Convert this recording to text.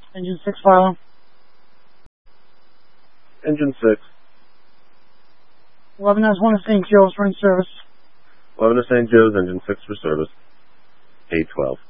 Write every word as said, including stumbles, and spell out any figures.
Engine six, Philo. Engine six. eleven has one to Saint Joe's for in service. eleven to Saint Joe's, engine six for service. eight twelve.